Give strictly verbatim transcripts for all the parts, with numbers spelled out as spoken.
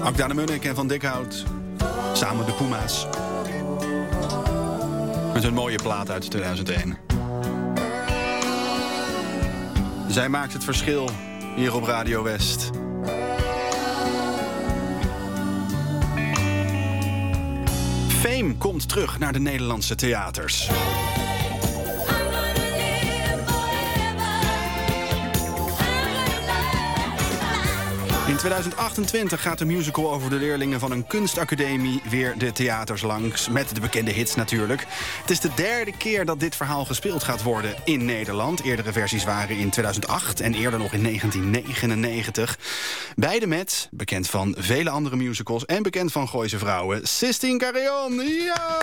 Akda de Munnik en Van Dikhout. Samen de Puma's. Met een mooie plaat uit tweeduizend één. Zij maakt het verschil hier op Radio West. Fame komt terug naar de Nederlandse theaters. In tweeduizend achtentwintig gaat de musical over de leerlingen van een kunstacademie weer de theaters langs. Met de bekende hits natuurlijk. Het is de derde keer dat dit verhaal gespeeld gaat worden in Nederland. Eerdere versies waren in tweeduizend acht en eerder nog in negentien negenennegentig. Beide met, bekend van vele andere musicals en bekend van Gooise Vrouwen, Sistine Carillon. Ja!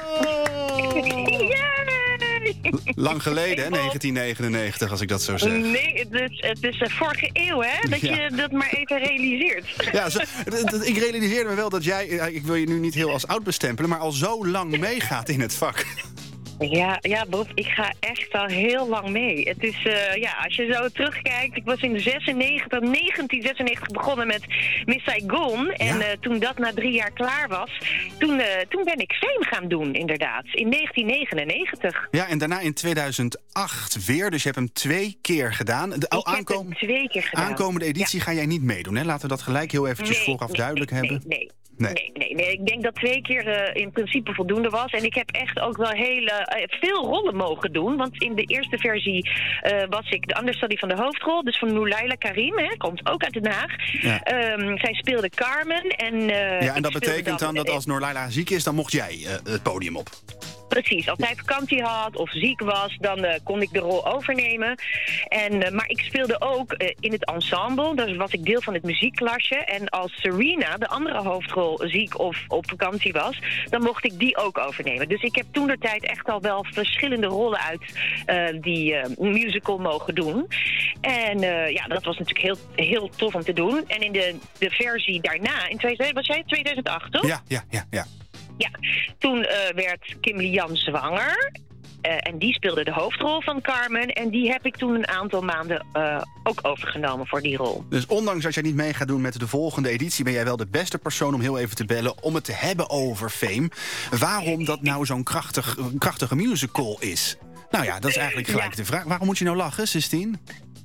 Lang geleden, hè, negentien negenennegentig, als ik dat zo zeg. Nee, het is, het is vorige eeuw, hè? Dat ja. je dat maar even realiseert. Ja, zo, ik realiseerde me wel dat jij, ik wil je nu niet heel als oud bestempelen, maar al zo lang meegaat in het vak. Ja, ja, Bob, ik ga echt al heel lang mee. Het is, uh, ja, als je zo terugkijkt, ik was in zesennegentig, negentien zesennegentig begonnen met Miss Saigon. En ja. uh, toen dat na drie jaar klaar was, toen, uh, toen ben ik Fame gaan doen, inderdaad. In negentien negenennegentig. Ja, en daarna in tweeduizend acht weer, dus je hebt hem twee keer gedaan. De, ik aankom... heb hem twee keer gedaan. Aankomende editie ja. ga jij niet meedoen, hè? Laten we dat gelijk heel eventjes nee, vooraf nee, duidelijk nee, hebben. Nee, nee. Nee. Nee, nee, nee. Ik denk dat twee keer uh, in principe voldoende was. En ik heb echt ook wel hele, uh, veel rollen mogen doen. Want in de eerste versie uh, was ik de understudy van de hoofdrol. Dus van Noulaila Karim, hè, komt ook uit Den Haag. Ja. Um, zij speelde Carmen. En, uh, ja, en dat betekent dan, dan dat als Noulaila ziek is, dan mocht jij uh, het podium op. Precies, als hij vakantie had of ziek was, dan uh, kon ik de rol overnemen. En, uh, maar ik speelde ook uh, in het ensemble, dus was ik deel van het muziekklasje. En als Serena, de andere hoofdrol, ziek of op vakantie was, dan mocht ik die ook overnemen. Dus ik heb toentertijd echt al wel verschillende rollen uit uh, die uh, musical mogen doen. En uh, ja, dat was natuurlijk heel, heel tof om te doen. En in de, de versie daarna, in tweeduizend, was jij tweeduizend acht, toch? Ja, ja, ja, ja. Ja, toen uh, werd Kim Lian zwanger. Uh, en die speelde de hoofdrol van Carmen. En die heb ik toen een aantal maanden uh, ook overgenomen voor die rol. Dus ondanks dat jij niet mee gaat doen met de volgende editie, ben jij wel de beste persoon om heel even te bellen om het te hebben over Fame. Waarom dat nou zo'n krachtig, krachtige musical is? Nou ja, dat is eigenlijk gelijk ja. de vraag. Waarom moet je nou lachen, Sistine?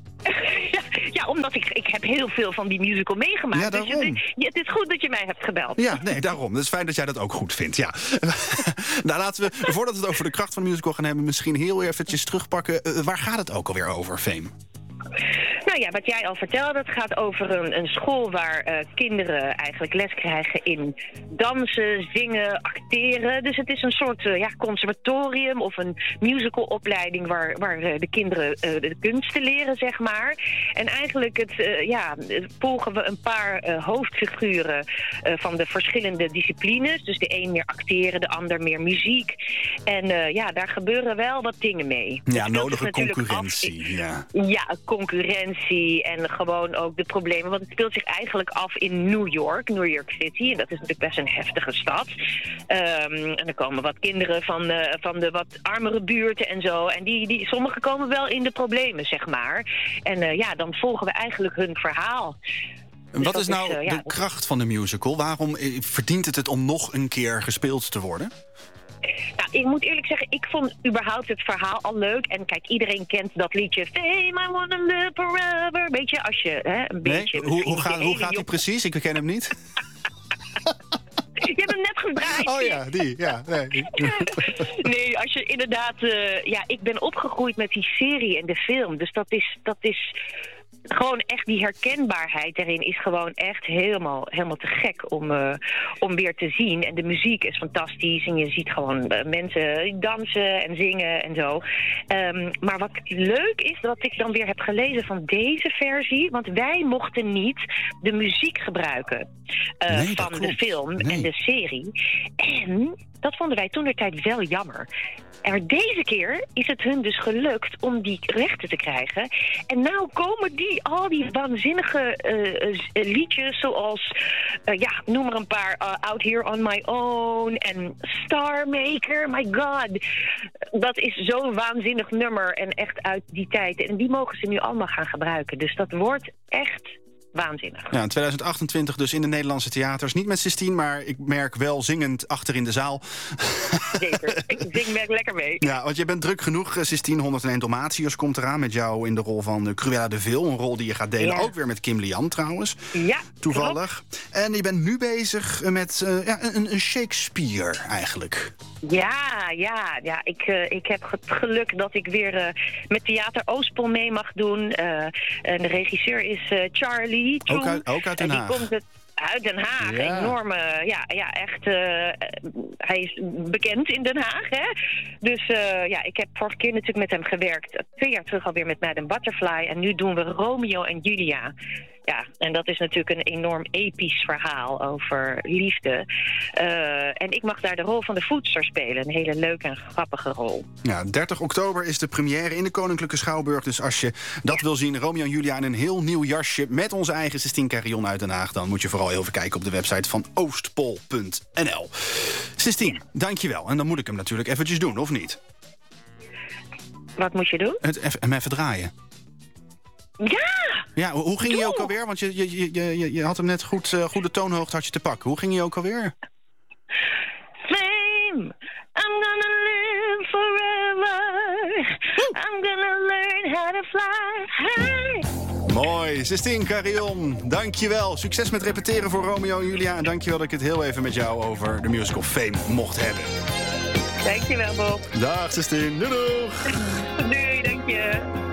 Ja, omdat ik, ik heb heel veel van die musical meegemaakt. Ja, daarom. Dus het, het is goed dat je mij hebt gebeld. Ja, nee, daarom. Het is fijn dat jij dat ook goed vindt. Ja. Nou, laten we, voordat we het over de kracht van de musical gaan hebben, misschien heel eventjes terugpakken. Uh, waar gaat het ook alweer over, Fame? Nou ja, wat jij al vertelde, het gaat over een, een school waar uh, kinderen eigenlijk les krijgen in dansen, zingen, acteren. Dus het is een soort uh, ja, conservatorium of een musicalopleiding waar, waar uh, de kinderen uh, de kunsten leren, zeg maar. En eigenlijk het, uh, ja, volgen we een paar uh, hoofdfiguren uh, van de verschillende disciplines. Dus de een meer acteren, de ander meer muziek. En uh, ja, daar gebeuren wel wat dingen mee. Ja, nodige concurrentie. Af, ja, ja concurrentie en gewoon ook de problemen. Want het speelt zich eigenlijk af in New York, New York City. En dat is natuurlijk best een heftige stad. Um, en er komen wat kinderen van, uh, van de wat armere buurten en zo. En die, die, sommigen komen wel in de problemen, zeg maar. En uh, ja, dan volgen we eigenlijk hun verhaal. Dus wat is nou is, uh, ja, de kracht van de musical? Waarom verdient het het om nog een keer gespeeld te worden? Nou, ik moet eerlijk zeggen, ik vond überhaupt het verhaal al leuk. En kijk, iedereen kent dat liedje Fame, I wanna live forever. Weet je, als je hè, een nee, beetje... Hoe, hoe, gaat, hoe gaat die precies? Ik ken hem niet. Je hebt hem net gedraaid. Oh ja, die. Ja, nee. nee, als je inderdaad... Uh, ja, ik ben opgegroeid met die serie en de film. Dus dat is... Dat is gewoon echt die herkenbaarheid daarin is gewoon echt helemaal, helemaal te gek om, uh, om weer te zien. En de muziek is fantastisch en je ziet gewoon uh, mensen dansen en zingen en zo. Um, maar wat leuk is, wat ik dan weer heb gelezen van deze versie, want wij mochten niet de muziek gebruiken uh, nee, van de film nee. en de serie. En dat vonden wij toentertijd wel jammer. Maar deze keer is het hun dus gelukt om die rechten te krijgen. En nou komen die, al die waanzinnige uh, uh, liedjes zoals, uh, ja, noem maar een paar, uh, Out Here on My Own en Star Maker, my god. Dat is zo'n waanzinnig nummer en echt uit die tijd. En die mogen ze nu allemaal gaan gebruiken. Dus dat wordt echt waanzinnig. Ja, in tweeduizend achtentwintig dus in de Nederlandse theaters. Niet met Sistine, maar ik merk wel zingend achter in de zaal. Zeker, ik zing lekker mee. Ja, want je bent druk genoeg. Sistine honderdéén Dalmatiërs komt eraan met jou in de rol van Cruella de Vil. Een rol die je gaat delen, ja. ook weer met Kim Lian trouwens. Ja, toevallig. Klopt. En je bent nu bezig met uh, ja, een, een Shakespeare eigenlijk. Ja, ja, ja. Ik, uh, ik heb het geluk dat ik weer uh, met Theater Oostpol mee mag doen. Uh, en de regisseur is uh, Charlie Troen. Ook uit, ook uit Den Haag. En die komt het uit Den Haag. Ja. Enorme, ja, ja echt. Uh, hij is bekend in Den Haag, hè. Dus uh, ja, ik heb vorige keer natuurlijk met hem gewerkt. Twee jaar terug alweer met Madame Butterfly. En nu doen we Romeo en Julia. Ja, en dat is natuurlijk een enorm episch verhaal over liefde. Uh, en ik mag daar de rol van de voedster spelen. Een hele leuke en grappige rol. Ja, dertig oktober is de première in de Koninklijke Schouwburg. Dus als je dat ja. wil zien, Romeo en Julia in een heel nieuw jasje met onze eigen Sistine Carillon uit Den Haag, dan moet je vooral even kijken op de website van oostpol punt n l. Sistine, ja. dankjewel. En dan moet ik hem natuurlijk eventjes doen, of niet? Wat moet je doen? Het even, hem even draaien. Ja! Ja, hoe ging Doe. je ook alweer? Want je, je, je, je, je had hem net goed, uh, goede toonhoogte had je te pakken. Hoe ging je ook alweer? Fame, I'm gonna live forever. I'm gonna learn how to fly high. Mooi, Sistine Carillon, dankjewel. Succes met repeteren voor Romeo en Julia. En dankjewel dat ik het heel even met jou over de musical Fame mocht hebben. Dankjewel, Bob. Dag, Sistine. Doei, doeg. Doei, dank je.